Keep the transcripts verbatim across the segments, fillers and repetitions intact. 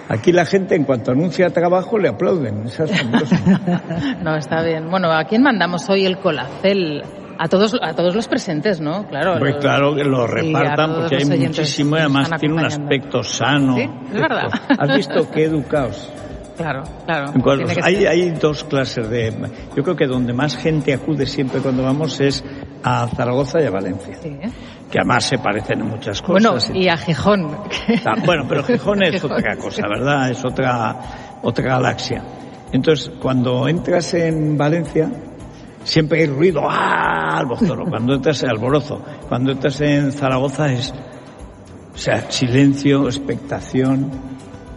Aquí la gente, en cuanto anuncia trabajo, le aplauden. Es asombroso. No, está bien. Bueno, ¿a quién mandamos hoy el Colacel? A todos, a todos los presentes, ¿no? Claro. Pues lo, claro que lo repartan porque hay muchísimo y además tiene un aspecto sano. Sí, es verdad. ¿Has visto qué educados? Claro, claro. Cuanto, hay, hay dos clases de... Yo creo que donde más gente acude siempre cuando vamos es a Zaragoza y a Valencia. Sí. Que además se parecen en muchas cosas. Bueno, y a Gijón. Ah, bueno, pero Gijón es Gijón. Otra cosa, ¿verdad? Es otra, otra galaxia. Entonces, cuando entras en Valencia, siempre hay ruido, ¡ah! Alborozo. Cuando entras en alborozo. Cuando entras en Zaragoza es, o sea, silencio, expectación.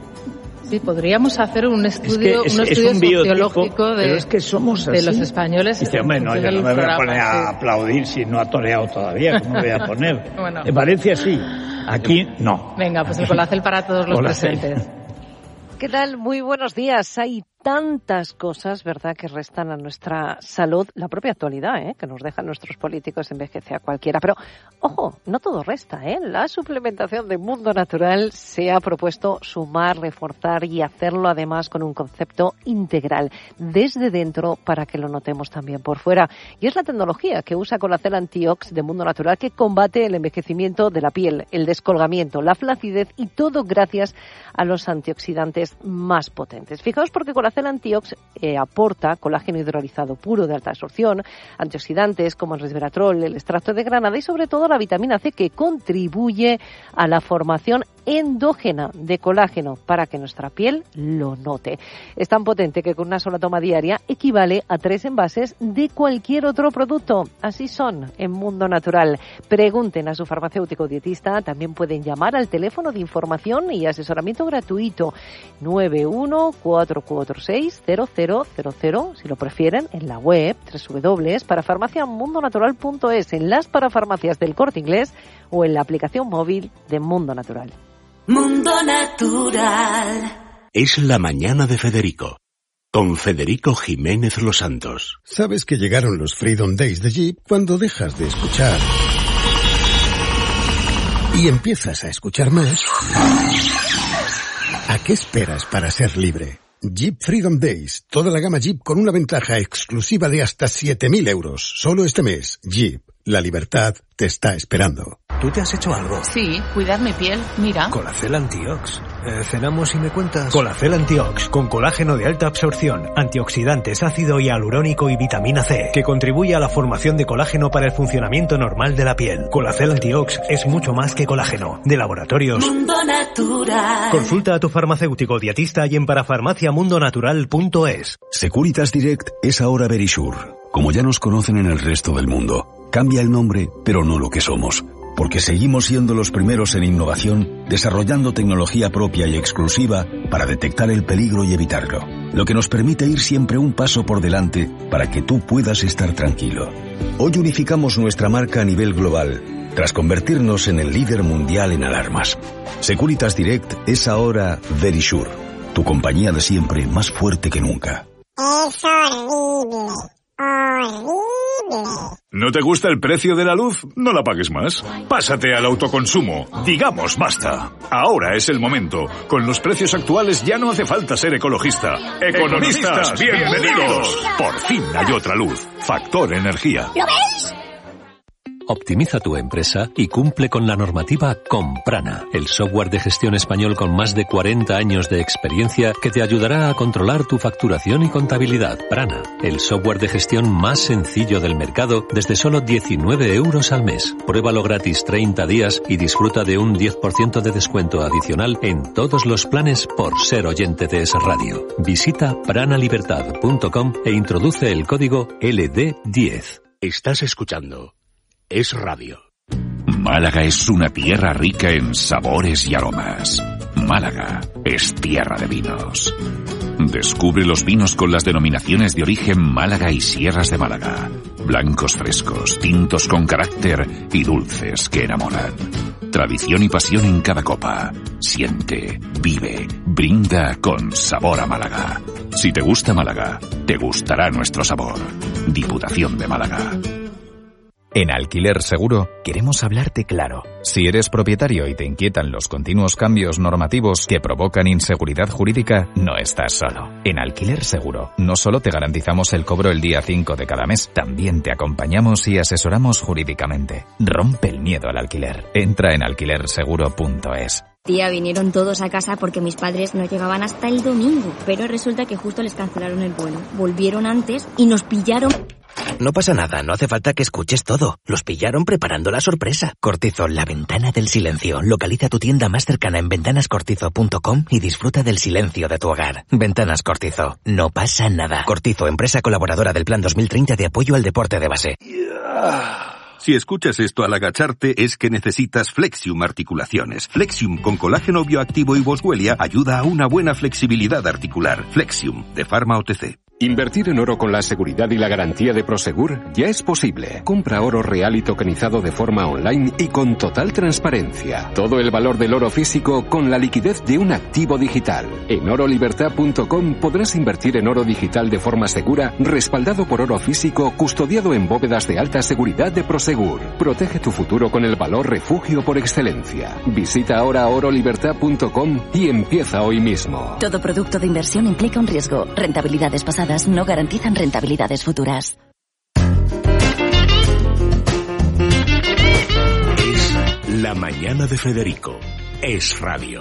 Sí, podríamos hacer un estudio, es que es, un estudio es un sociológico de, pero es que somos de así. Los españoles. Dice, hombre, no, yo no me voy a poner a aplaudir si no ha toreado todavía, ¿cómo me voy a poner? Bueno. En Valencia sí, aquí no. Venga, pues el Colacel para todos los Colacel. Presentes. ¿Qué tal? Muy buenos días. Hay tantas cosas, ¿verdad?, que restan a nuestra salud. La propia actualidad, ¿eh?, que nos dejan nuestros políticos, envejece a cualquiera. Pero, ojo, no todo resta, ¿eh? La suplementación de Mundo Natural se ha propuesto sumar, reforzar y hacerlo además con un concepto integral, desde dentro para que lo notemos también por fuera. Y es la tecnología que usa Colacel Antiox de Mundo Natural que combate el envejecimiento de la piel, el descolgamiento, la flacidez y todo gracias a los antioxidantes más potentes. Fijaos porque Colacel Antiox eh, aporta colágeno hidrolizado puro de alta absorción, antioxidantes como el resveratrol, el extracto de granada y sobre todo la vitamina C que contribuye a la formación endógena de colágeno para que nuestra piel lo note. Es tan potente que con una sola toma diaria equivale a tres envases de cualquier otro producto. Así son en Mundo Natural. Pregunten a su farmacéutico dietista, también pueden llamar al teléfono de información y asesoramiento gratuito nueve uno cuatro cuatro seis cero cero cero cero, si lo prefieren, en la web doble u doble u doble u punto parafarmaciamundonatural punto es, en las parafarmacias del Corte Inglés o en la aplicación móvil de Mundo Natural. Mundo Natural. Es la mañana de Federico, con Federico Jiménez Los Santos. Sabes que llegaron los Freedom Days de Jeep cuando dejas de escuchar y empiezas a escuchar más. ¿A qué esperas para ser libre? Jeep Freedom Days, toda la gama Jeep con una ventaja exclusiva de hasta siete mil euros. Solo este mes, Jeep, la libertad te está esperando. ¿Tú te has hecho algo? Sí, cuidar mi piel, mira. Colacel Antiox. Eh, ¿Cenamos y me cuentas? Colacel Antiox, con colágeno de alta absorción, antioxidantes, ácido hialurónico y vitamina C, que contribuye a la formación de colágeno para el funcionamiento normal de la piel. Colacel Antiox es mucho más que colágeno. De laboratorios Mundo Natural. Consulta a tu farmacéutico dietista y en parafarmaciamundonatural punto es. Securitas Direct es ahora Verisure. Como ya nos conocen en el resto del mundo, cambia el nombre, pero no lo que somos. Porque seguimos siendo los primeros en innovación, desarrollando tecnología propia y exclusiva para detectar el peligro y evitarlo. Lo que nos permite ir siempre un paso por delante para que tú puedas estar tranquilo. Hoy unificamos nuestra marca a nivel global, tras convertirnos en el líder mundial en alarmas. Securitas Direct es ahora Verisure, tu compañía de siempre más fuerte que nunca. Es horrible, horrible. ¿No te gusta el precio de la luz? No la pagues más. Pásate al autoconsumo. Digamos basta. Ahora es el momento. Con los precios actuales ya no hace falta ser ecologista. ¡Economistas, bienvenidos! Por fin hay otra luz. Factor Energía. ¿Lo veis? Optimiza tu empresa y cumple con la normativa con Prana, el software de gestión español con más de cuarenta años de experiencia que te ayudará a controlar tu facturación y contabilidad. Prana, el software de gestión más sencillo del mercado desde solo diecinueve euros al mes. Pruébalo gratis treinta días y disfruta de un diez por ciento de descuento adicional en todos los planes por ser oyente de Es Radio. Visita pranalibertad punto com e introduce el código L D diez. Estás escuchando Es Radio. Málaga es una tierra rica en sabores y aromas. Málaga es tierra de vinos. Descubre los vinos con las denominaciones de origen Málaga y Sierras de Málaga. Blancos frescos, tintos con carácter y dulces que enamoran. Tradición y pasión en cada copa. Siente, vive, brinda con sabor a Málaga. Si te gusta Málaga, te gustará nuestro sabor. Diputación de Málaga. En Alquiler Seguro queremos hablarte claro. Si eres propietario y te inquietan los continuos cambios normativos que provocan inseguridad jurídica, no estás solo. En Alquiler Seguro no solo te garantizamos el cobro el día cinco de cada mes, también te acompañamos y asesoramos jurídicamente. Rompe el miedo al alquiler. Entra en alquiler seguro punto es. Tía, vinieron todos a casa porque mis padres no llegaban hasta el domingo, pero resulta que justo les cancelaron el vuelo. Volvieron antes y nos pillaron... No pasa nada, no hace falta que escuches todo. Los pillaron preparando la sorpresa. Cortizo, la ventana del silencio. Localiza tu tienda más cercana en ventanas cortizo punto com y disfruta del silencio de tu hogar. Ventanas Cortizo, no pasa nada. Cortizo, empresa colaboradora del Plan dos mil treinta de apoyo al deporte de base. Si escuchas esto al agacharte es que necesitas Flexium Articulaciones. Flexium con colágeno bioactivo y boswellia ayuda a una buena flexibilidad articular. Flexium, de Pharma O T C. Invertir en oro con la seguridad y la garantía de Prosegur ya es posible. Compra oro real y tokenizado de forma online y con total transparencia. Todo el valor del oro físico con la liquidez de un activo digital. En oro libertad punto com podrás invertir en oro digital de forma segura, respaldado por oro físico, custodiado en bóvedas de alta seguridad de Prosegur. Protege tu futuro con el valor refugio por excelencia. Visita ahora oro libertad punto com y empieza hoy mismo. Todo producto de inversión implica un riesgo. Rentabilidades pasadas no garantizan rentabilidades futuras. Es La Mañana de Federico. Es radio.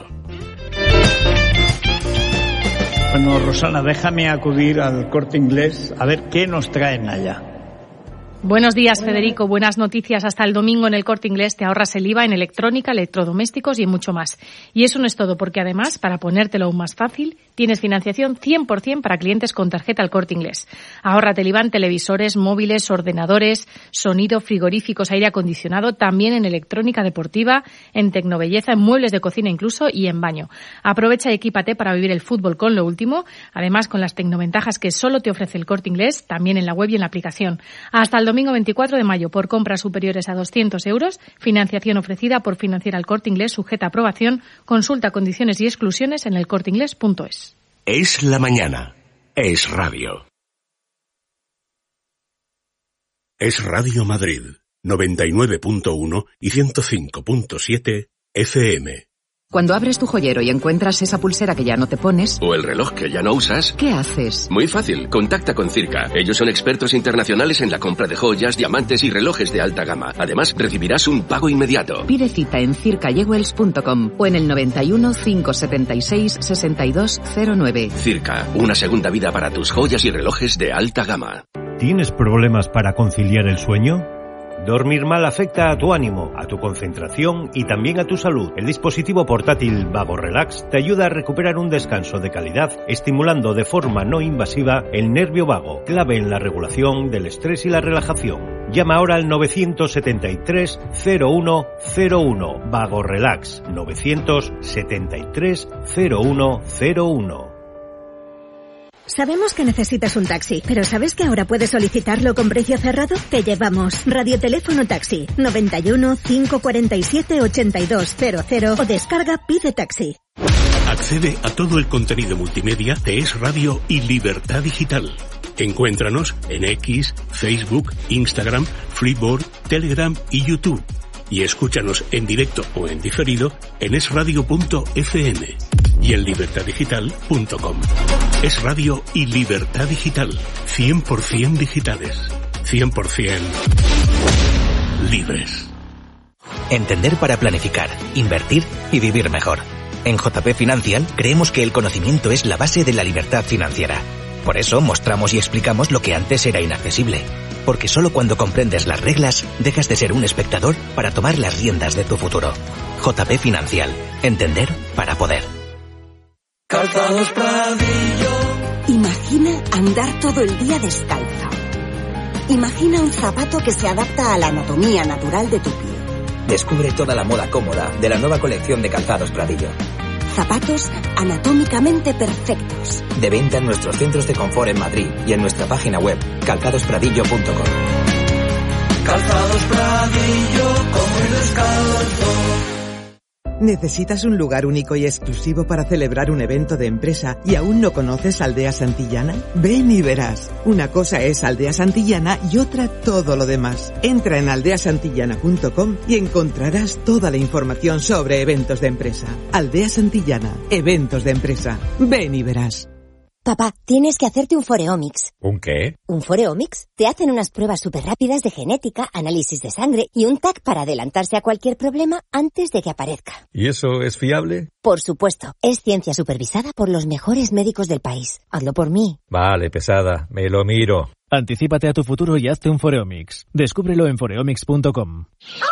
Bueno, Rosana, déjame acudir al Corte Inglés a ver qué nos traen allá. Buenos días, Federico. Buenas noticias. Hasta el domingo en el Corte Inglés te ahorras el I V A en electrónica, electrodomésticos y en mucho más. Y eso no es todo, porque además, para ponértelo aún más fácil, tienes financiación cien por ciento para clientes con tarjeta al Corte Inglés. Ahórrate el I V A en televisores, móviles, ordenadores, sonido, frigoríficos, aire acondicionado, también en electrónica deportiva, en tecnobelleza, en muebles de cocina incluso y en baño. Aprovecha y equípate para vivir el fútbol con lo último, además con las tecnoventajas que solo te ofrece el Corte Inglés, también en la web y en la aplicación. Hasta el domingo veinticuatro de mayo, por compras superiores a doscientos euros, financiación ofrecida por Financiera al Corte Inglés, sujeta a aprobación. Consulta condiciones y exclusiones en el corte inglés punto es. Es la mañana. Es radio. Es Radio Madrid, noventa y nueve punto uno y ciento cinco punto siete F M. Cuando abres tu joyero y encuentras esa pulsera que ya no te pones... O el reloj que ya no usas... ¿Qué haces? Muy fácil, contacta con Circa. Ellos son expertos internacionales en la compra de joyas, diamantes y relojes de alta gama. Además, recibirás un pago inmediato. Pide cita en circa jewels punto com o en el noventa y uno, cinco setenta y seis, sesenta y dos cero nueve. Circa, una segunda vida para tus joyas y relojes de alta gama. ¿Tienes problemas para conciliar el sueño? Dormir mal afecta a tu ánimo, a tu concentración y también a tu salud. El dispositivo portátil Vago Relax te ayuda a recuperar un descanso de calidad, estimulando de forma no invasiva el nervio vago, clave en la regulación del estrés y la relajación. Llama ahora al novecientos setenta y tres, cero uno cero uno. Vago Relax, novecientos setenta y tres, cero uno cero uno. Sabemos que necesitas un taxi, pero ¿sabes que ahora puedes solicitarlo con precio cerrado? Te llevamos Radioteléfono Taxi, noventa y uno, cinco cuarenta y siete, ochenta y dos cero cero o descarga Pide Taxi. Accede a todo el contenido multimedia de Es Radio y Libertad Digital. Encuéntranos en X, Facebook, Instagram, Freeboard, Telegram y YouTube. Y escúchanos en directo o en diferido en es radio punto efe eme y en libertad digital punto com. Es Radio y Libertad Digital, cien por ciento digitales, cien por ciento libres. Entender para planificar, invertir y vivir mejor. En J P Financial creemos que el conocimiento es la base de la libertad financiera. Por eso mostramos y explicamos lo que antes era inaccesible. Porque solo cuando comprendes las reglas, dejas de ser un espectador para tomar las riendas de tu futuro. J P Financial. Entender para poder. Calzados Pradillo. Imagina andar todo el día descalzo. Imagina un zapato que se adapta a la anatomía natural de tu pie. Descubre toda la moda cómoda de la nueva colección de Calzados Pradillo. Zapatos anatómicamente perfectos. De venta en nuestros centros de confort en Madrid y en nuestra página web, calzados pradillo punto com. Calzados Pradillo, como el descalzo. ¿Necesitas un lugar único y exclusivo para celebrar un evento de empresa y aún no conoces Aldea Santillana? Ven y verás. Una cosa es Aldea Santillana y otra todo lo demás. Entra en aldea santillana punto com y encontrarás toda la información sobre eventos de empresa. Aldea Santillana, eventos de empresa. Ven y verás. Papá, tienes que hacerte un Foreomics. ¿Un qué? ¿Un Foreomics? Te hacen unas pruebas súper rápidas de genética, análisis de sangre y un T A C para adelantarse a cualquier problema antes de que aparezca. ¿Y eso es fiable? Por supuesto. Es ciencia supervisada por los mejores médicos del país. Hazlo por mí. Vale, pesada. Me lo miro. Anticípate a tu futuro y hazte un Foreomics. Descúbrelo en foreomics punto com.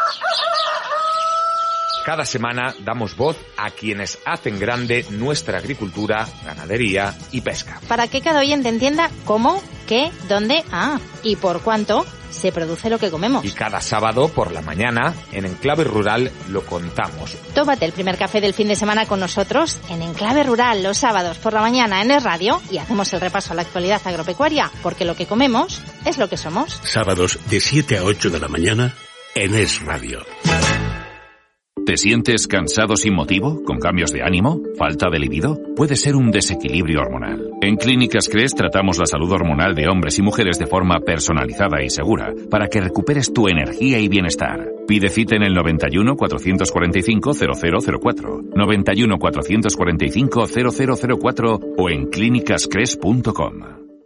Cada semana damos voz a quienes hacen grande nuestra agricultura, ganadería y pesca. Para que cada oyente entienda cómo, qué, dónde, ah, y por cuánto se produce lo que comemos. Y cada sábado por la mañana, en Enclave Rural, lo contamos. Tómate el primer café del fin de semana con nosotros en Enclave Rural los sábados por la mañana en Es Radio y hacemos el repaso a la actualidad agropecuaria, porque lo que comemos es lo que somos. Sábados de siete a ocho de la mañana en Es Radio. ¿Te sientes cansado sin motivo? ¿Con cambios de ánimo? ¿Falta de libido? Puede ser un desequilibrio hormonal. En Clínicas Cres tratamos la salud hormonal de hombres y mujeres de forma personalizada y segura para que recuperes tu energía y bienestar. Pide cita en el noventa y uno, cuatrocientos cuarenta y cinco, cero cero cero cuatro, noventa y uno, cuatrocientos cuarenta y cinco, cero cero cero cuatro o en clínicas cres punto com.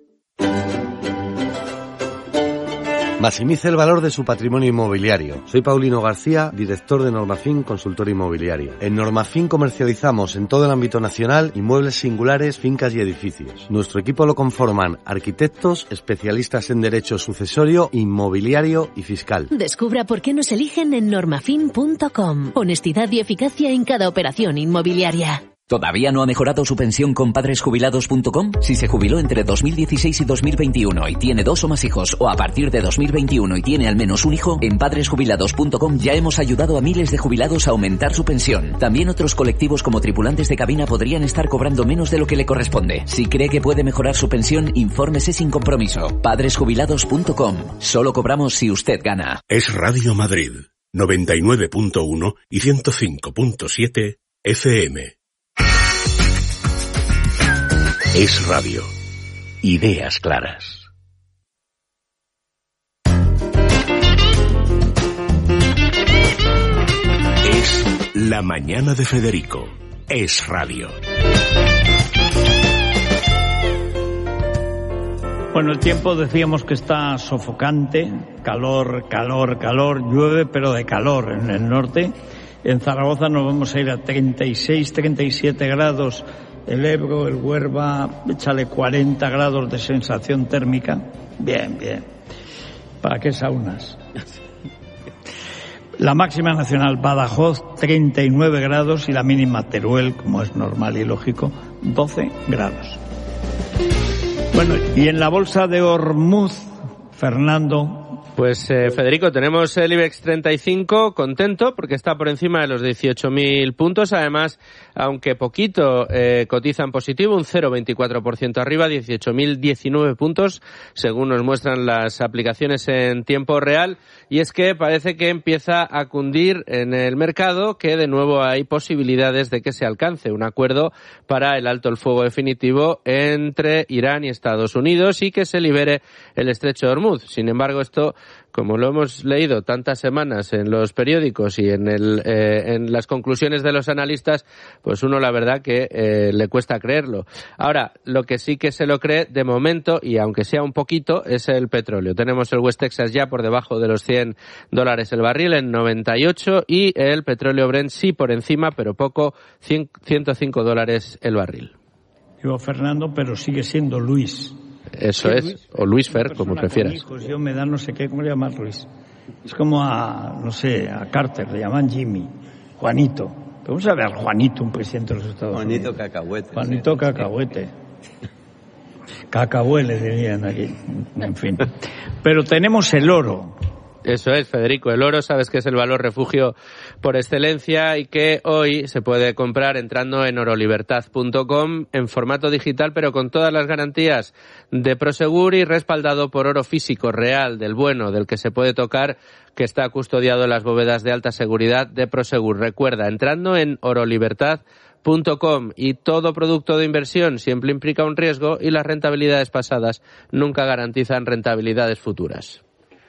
Maximice el valor de su patrimonio inmobiliario. Soy Paulino García, director de Normafin Consultor Inmobiliario. En Normafin comercializamos en todo el ámbito nacional inmuebles singulares, fincas y edificios. Nuestro equipo lo conforman arquitectos, especialistas en derecho sucesorio, inmobiliario y fiscal. Descubra por qué nos eligen en normafin punto com. Honestidad y eficacia en cada operación inmobiliaria. ¿Todavía no ha mejorado su pensión con padres jubilados punto com? Si se jubiló entre dos mil dieciséis y dos mil veintiuno y tiene dos o más hijos, o a partir de dos mil veintiuno y tiene al menos un hijo, en padres jubilados punto com ya hemos ayudado a miles de jubilados a aumentar su pensión. También otros colectivos como tripulantes de cabina podrían estar cobrando menos de lo que le corresponde. Si cree que puede mejorar su pensión, infórmese sin compromiso. padres jubilados punto com. Solo cobramos si usted gana. Es Radio Madrid, noventa y nueve punto uno y ciento cinco punto siete F M. Es Radio. Ideas claras. Es La Mañana de Federico. Es Radio. Bueno, el tiempo decíamos que está sofocante, calor, calor, calor, llueve, pero de calor en el norte. En Zaragoza nos vamos a ir a treinta y seis, treinta y siete grados. El Ebro, el Huerva, échale cuarenta grados de sensación térmica. Bien, bien. ¿Para qué saunas? La máxima nacional Badajoz, treinta y nueve grados, y la mínima Teruel, como es normal y lógico, doce grados. Bueno, y en la bolsa de Ormuz, Fernando... Pues eh, Federico, tenemos el IBEX treinta y cinco contento porque está por encima de los dieciocho mil puntos. Además, aunque poquito, eh, cotiza en positivo, un cero coma veinticuatro por ciento arriba, dieciocho mil diecinueve puntos, según nos muestran las aplicaciones en tiempo real. Y es que parece que empieza a cundir en el mercado que de nuevo hay posibilidades de que se alcance un acuerdo para el alto el fuego definitivo entre Irán y Estados Unidos y que se libere el estrecho de Hormuz. Sin embargo, esto, como lo hemos leído tantas semanas en los periódicos y en el eh, en las conclusiones de los analistas, pues uno la verdad que eh, le cuesta creerlo. Ahora, lo que sí que se lo cree de momento, y aunque sea un poquito, es el petróleo. Tenemos el West Texas ya por debajo de los cien dólares el barril en noventa y ocho y el petróleo Brent sí por encima, pero poco, ciento cinco dólares el barril. Digo Fernando, pero sigue siendo Luis. Eso es, Luis? O Luis Fer, como prefieras. Hijos, yo me da no sé qué, ¿cómo le llamas Luis? Es como a, no sé, a Carter, le llaman Jimmy, Juanito. Vamos a ver al Juanito, un presidente de los Estados Juanito Unidos. Cacahuete. Juanito sí. Cacahuete. Cacahuele dirían aquí, en fin. Pero tenemos el oro. Eso es, Federico. El oro, sabes que es el valor refugio por excelencia y que hoy se puede comprar entrando en orolibertad punto com en formato digital, pero con todas las garantías de Prosegur y respaldado por oro físico real, del bueno, del que se puede tocar, que está custodiado en las bóvedas de alta seguridad de Prosegur. Recuerda, entrando en orolibertad punto com, y todo producto de inversión siempre implica un riesgo y las rentabilidades pasadas nunca garantizan rentabilidades futuras.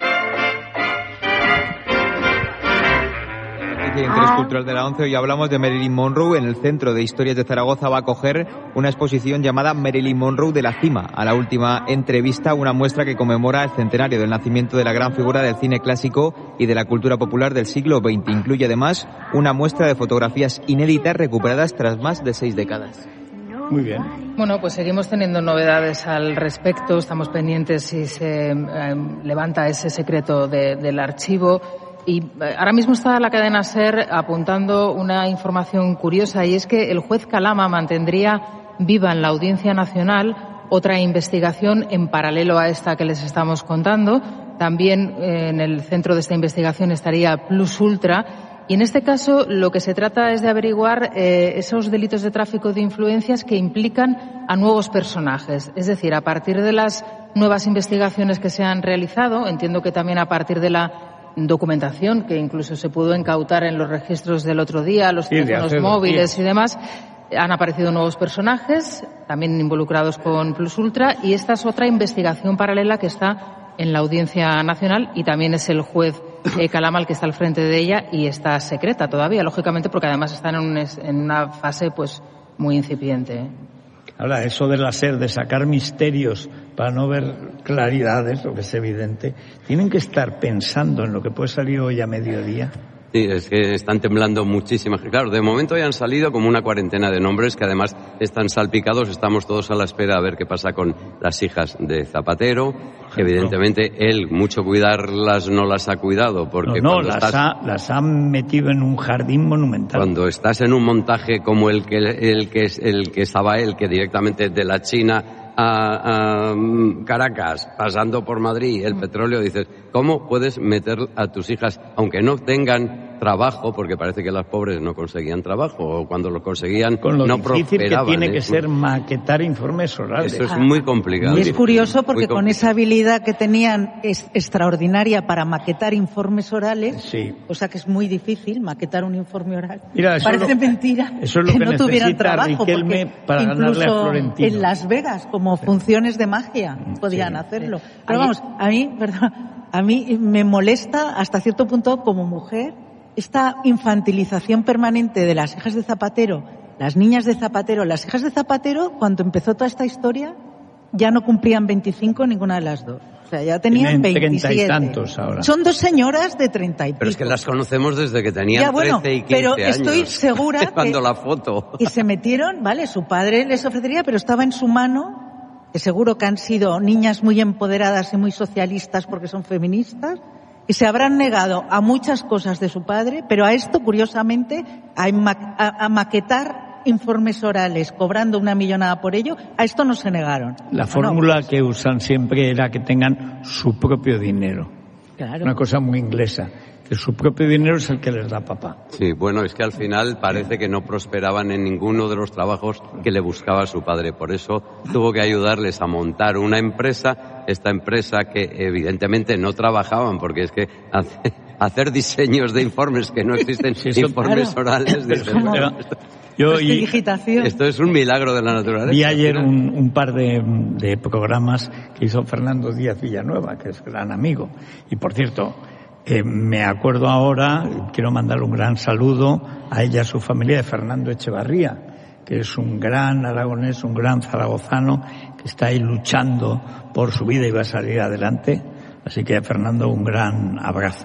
Interés Cultural de la ONCE, hoy hablamos de Marilyn Monroe. En el Centro de Historias de Zaragoza va a acoger una exposición llamada Marilyn Monroe de la Cima. A la última entrevista, una muestra que conmemora el centenario del nacimiento de la gran figura del cine clásico y de la cultura popular del siglo veinte. Incluye además una muestra de fotografías inéditas recuperadas tras más de seis décadas. Muy bien. Bueno, pues seguimos teniendo novedades al respecto. Estamos pendientes si se eh, levanta ese secreto de, del archivo. Y ahora mismo está la cadena SER apuntando una información curiosa, y es que el juez Calama mantendría viva en la Audiencia Nacional otra investigación en paralelo a esta que les estamos contando. También eh, en el centro de esta investigación estaría Plus Ultra. Y en este caso lo que se trata es de averiguar eh, esos delitos de tráfico de influencias que implican a nuevos personajes. Es decir, a partir de las nuevas investigaciones que se han realizado, entiendo que también a partir de la documentación que incluso se pudo incautar en los registros del otro día, los teléfonos sí, móviles y demás, han aparecido nuevos personajes, también involucrados con Plus Ultra, y esta es otra investigación paralela que está en la Audiencia Nacional, y también es el juez eh, Calama el que está al frente de ella, y está secreta todavía, lógicamente, porque además está en, un, en una fase pues muy incipiente. Ahora, eso de la SER, de sacar misterios para no ver claridades, lo que es evidente, tienen que estar pensando en lo que puede salir hoy a mediodía. Sí, es que están temblando muchísimas. Claro, de momento ya han salido como una cuarentena de nombres que además están salpicados. Estamos todos a la espera a ver qué pasa con las hijas de Zapatero. Evidentemente, él, mucho cuidarlas, no las ha cuidado. Porque no, no cuando las, estás, ha, las han metido en un jardín monumental. Cuando estás en un montaje como el que, el que, el que estaba él, que directamente de la China a, a Caracas, pasando por Madrid, el petróleo, dices, ¿cómo puedes meter a tus hijas, aunque no tengan trabajo, porque parece que las pobres no conseguían trabajo, o cuando lo conseguían con lo no difícil prosperaban? Que tiene ¿eh? que ser maquetar informes orales. Eso es muy complicado. Y es curioso porque con esa habilidad que tenían es extraordinaria para maquetar informes orales, sí. O sea que es muy difícil maquetar un informe oral. Mira, eso Parece lo, mentira eso es lo que, que no tuvieran trabajo, Riquelme porque para ganarle a Florentino. Incluso en Las Vegas, como sí. funciones de magia, podían sí. hacerlo. Pero vamos, a mí, perdón, a mí me molesta hasta cierto punto como mujer esta infantilización permanente de las hijas de Zapatero, las niñas de Zapatero. Las hijas de Zapatero, cuando empezó toda esta historia, ya no cumplían veinticinco ninguna de las dos. O sea, ya tenían veintisiete. treinta y tantos ahora. Son dos señoras de treinta y pico. Pero es que las conocemos desde que tenían ya, bueno, trece y quince pero años. estoy segura cuando que... la foto. Y se metieron, vale, su padre les ofrecería, pero estaba en su mano, que seguro que han sido niñas muy empoderadas y muy socialistas porque son feministas, y se habrán negado a muchas cosas de su padre, pero a esto, curiosamente, a, ma- a, a maquetar informes orales, cobrando una millonada por ello, a esto no se negaron. La no, fórmula pues, que usan siempre era que tengan su propio dinero. Claro. Una cosa muy inglesa. Que su propio dinero es el que les da papá. Sí, bueno, es que al final parece que no prosperaban en ninguno de los trabajos que le buscaba su padre. Por eso tuvo que ayudarles a montar una empresa, esta empresa que evidentemente no trabajaban, porque es que hace, hacer diseños de informes que no existen, sí, informes claro. orales. Desde pero, yo, y, esto es un milagro de la naturaleza. Vi ayer un, un par de, de programas que hizo Fernando Díaz Villanueva, que es gran amigo. Y por cierto... Eh, me acuerdo ahora, quiero mandarle un gran saludo a ella y a su familia, de Fernando Echevarría, que es un gran aragonés, un gran zaragozano, que está ahí luchando por su vida y va a salir adelante. Así que, Fernando, un gran abrazo.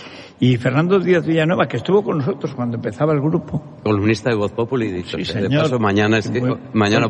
Y Fernando Díaz Villanueva, que estuvo con nosotros cuando empezaba el grupo. Columnista de Voz Populi, dicho. Sí, de paso, mañana es que, Muy... mañana